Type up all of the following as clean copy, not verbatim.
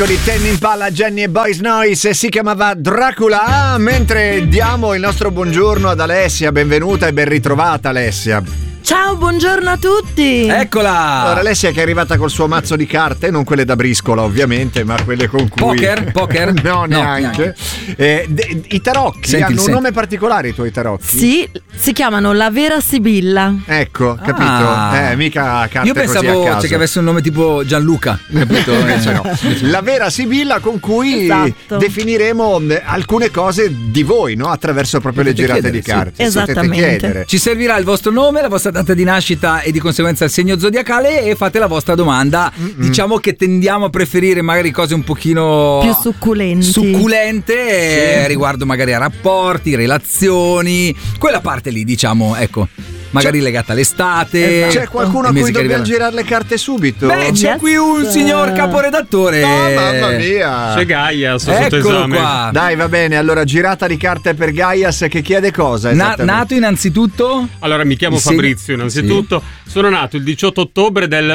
Di Tame Impala, Jenny e Boys Noise, si chiamava Dracula, mentre diamo il nostro buongiorno ad Alessia. Benvenuta e ben ritrovata, Alessia. Ciao, buongiorno a tutti. Eccola. Allora, Alessia che è arrivata col suo mazzo di carte, non quelle da briscola ovviamente, ma quelle con cui Poker? No, neanche. I tarocchi hanno un nome particolare, i tuoi tarocchi? Sì, si chiamano La Vera Sibilla. Ecco, capito? Mica carte. Io pensavo che avesse un nome tipo Gianluca, capito? No. La Vera Sibilla con cui definiremo alcune cose di voi, no? Attraverso proprio le girate di carte. Sì. Esattamente. Ci servirà il vostro nome, la vostra data di nascita e di conseguenza il segno zodiacale e fate la vostra domanda. Diciamo che tendiamo a preferire magari cose un pochino più succulente sì. Riguardo magari a rapporti, relazioni, quella parte lì, diciamo, ecco. Magari legata all'estate. C'è qualcuno a cui dobbiamo girare le carte subito? Beh, c'è qui un signor caporedattore. Oh, mamma mia. C'è Gaias sotto esame. Qua. Dai, va bene. Allora, girata di carte per Gaias che chiede cosa? Nato innanzitutto? Allora, mi chiamo Fabrizio innanzitutto. Sì. Sono nato il 18 ottobre del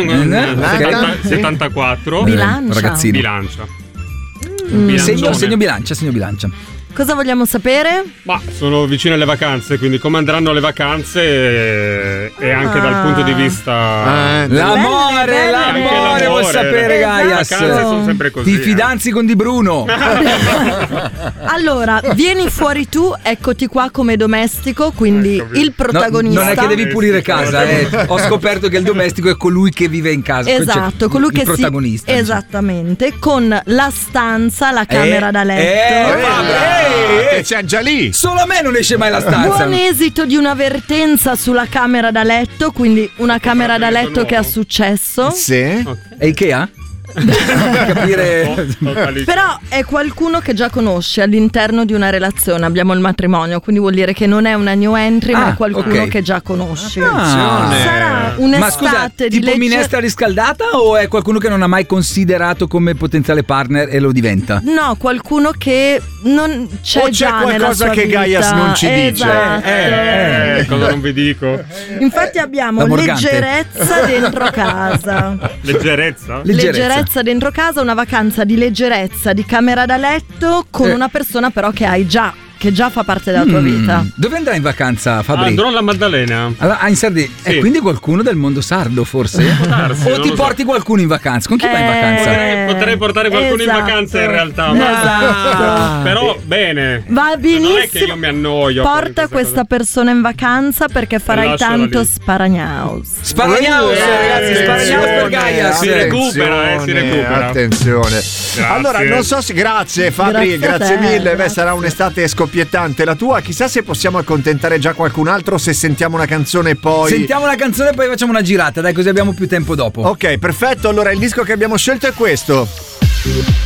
74. Ragazzino. Segno bilancia. Cosa vogliamo sapere? Ma sono vicino alle vacanze, quindi come andranno le vacanze e anche dal punto di vista l'amore vuol sapere, Gaias. Le vacanze sono sempre così. Ti fidanzi con Di Bruno. Allora, vieni fuori tu, eccoti qua come domestico, quindi il protagonista. Non è che devi pulire casa, Ho scoperto che il domestico è colui che vive in casa. Esatto, colui che protagonista. Esattamente, con la stanza, la camera da letto. Che c'è già lì. Solo a me non esce mai la stanza. Buon esito di un'avvertenza sulla camera da letto, quindi una camera da letto che ha successo. Sì. E Ikea? Capire. Però è qualcuno che già conosci all'interno di una relazione. Abbiamo il matrimonio, quindi vuol dire che non è una new entry, ma è qualcuno che già conosci. Sarà un'estate. Ma scusa, tipo minestra riscaldata o è qualcuno che non ha mai considerato come potenziale partner e lo diventa? No, qualcuno che non c'è o già c'è nella sua qualcosa che vita. Gaias non ci dice. Cosa non vi dico? Infatti abbiamo leggerezza dentro casa. Leggerezza Dentro casa, una vacanza di leggerezza, di camera da letto con una persona però che hai già, che già fa parte della tua vita. Dove andrai in vacanza, Fabri? Andrò alla Maddalena. In Sardegna. Sì. E quindi qualcuno del mondo sardo, forse? O ti porti qualcuno in vacanza? Con chi vai in vacanza? Potrei portare qualcuno in vacanza in realtà. Esatto. Però bene. Va benissimo. Non è che io mi annoio. Porta questa persona in vacanza perché farai tanto sparagnaus. Ragazzi, sparagnaus per Gaias. Si recupera. Attenzione. Grazie. Allora, non so se grazie Fabri, grazie mille. Beh, sarà un'estate scoppiettante la tua. Chissà se possiamo accontentare già qualcun altro, se sentiamo una canzone e poi sentiamo una canzone e poi facciamo una girata, dai, così abbiamo più tempo dopo. Ok, perfetto. Allora il disco che abbiamo scelto è questo.